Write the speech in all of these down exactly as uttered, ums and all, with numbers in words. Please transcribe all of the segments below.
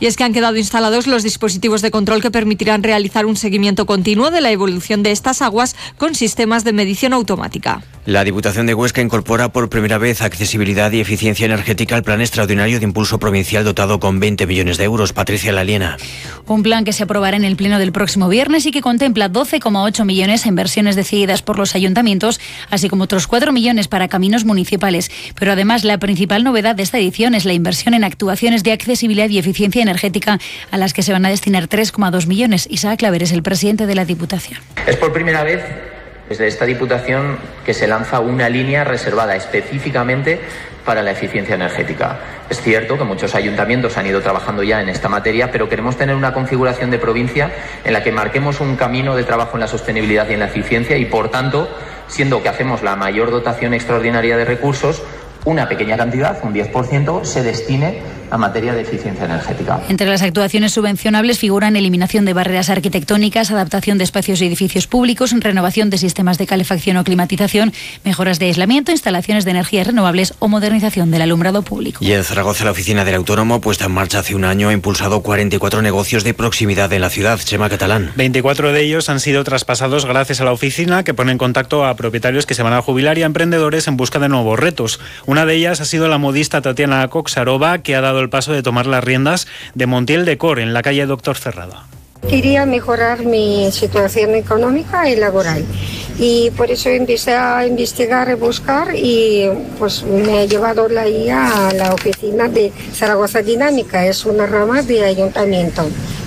Y es que han quedado instalados los dispositivos de control que permitirán realizar un seguimiento continuo de la evolución de estas aguas con sistemas de medición automática. La Diputación de Huesca incorpora por primera vez accesibilidad y eficiencia energética al Plan Extraordinario de Impulso Provincial dotado con veinte millones de euros. Patricia Laliena. Un plan que se aprobará en el Pleno del próximo viernes y que contempla doce coma ocho millones en inversiones decididas por los ayuntamientos, así como otros cuatro millones para caminos municipales. Pero además la principal novedad de esta edición es la inversión en actuaciones de accesibilidad y eficiencia energética, a las que se van a destinar tres coma dos millones. Isaac Claver es el presidente de la Diputación. Es por primera vez desde esta Diputación que se lanza una línea reservada específicamente para la eficiencia energética. Es cierto que muchos ayuntamientos han ido trabajando ya en esta materia, pero queremos tener una configuración de provincia en la que marquemos un camino de trabajo en la sostenibilidad y en la eficiencia y, por tanto, siendo que hacemos la mayor dotación extraordinaria de recursos, una pequeña cantidad, un diez por ciento, se destine a materia de eficiencia energética. Entre las actuaciones subvencionables figuran eliminación de barreras arquitectónicas, adaptación de espacios y edificios públicos, renovación de sistemas de calefacción o climatización, mejoras de aislamiento, instalaciones de energías renovables o modernización del alumbrado público. Y en Zaragoza, la oficina del autónomo, puesta en marcha hace un año, ha impulsado cuarenta y cuatro negocios de proximidad en la ciudad. Chema Catalán. veinticuatro de ellos han sido traspasados gracias a la oficina, que pone en contacto a propietarios que se van a jubilar y a emprendedores en busca de nuevos retos. Una de ellas ha sido la modista Tatiana Coxarova, que ha dado el paso de tomar las riendas de Montiel Decor en la calle Doctor Cerrada. Quería mejorar mi situación económica y laboral y por eso empecé a investigar y buscar y pues me ha llevado la I A a la oficina de Zaragoza Dinámica, es una rama de ayuntamiento.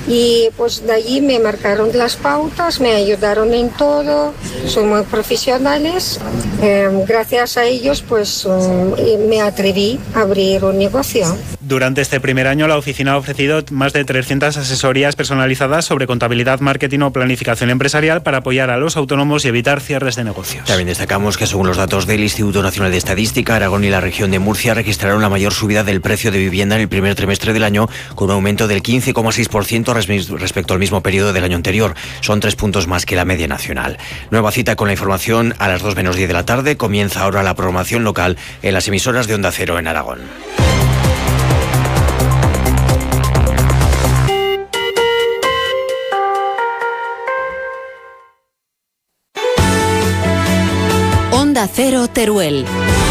Y pues de allí me marcaron las pautas, me ayudaron en todo, son muy profesionales. Eh, gracias a ellos pues um, me atreví a abrir un negocio. Durante este primer año la oficina ha ofrecido más de trescientas asesorías personalizadas sobre contabilidad, marketing o planificación empresarial para apoyar a los autónomos y evitar cierres de negocios. También destacamos que según los datos del Instituto Nacional de Estadística, Aragón y la región de Murcia registraron la mayor subida del precio de vivienda en el primer trimestre del año, con un aumento del quince coma seis por ciento respecto al mismo periodo del año anterior. Son tres puntos más que la media nacional. Nueva cita con la información a las dos menos diez de la tarde. Comienza ahora la programación local en las emisoras de Onda Cero en Aragón. Onda Cero Teruel.